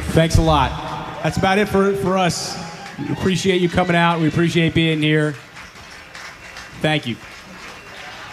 Thanks a lot. That's about it for us. We appreciate you coming out. We appreciate being here. Thank you.